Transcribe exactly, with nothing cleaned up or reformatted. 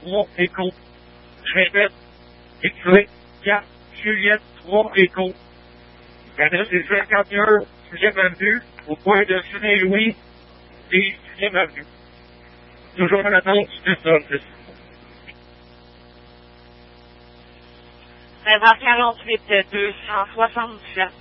trois, Écho. Je répète, X-Ray quatre, Juliette trois, Écho. L'adresse est cinquante et un, sixième avenue, au coin de Saint-Louis et sixième avenue. Toujours en attente du service. neuf cent quarante-huit deux cent soixante-sept.